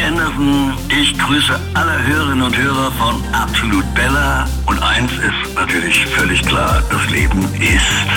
Anderson. Ich grüße alle Hörerinnen und Hörer von Absolut Bella. Und eins ist natürlich völlig klar, das Leben ist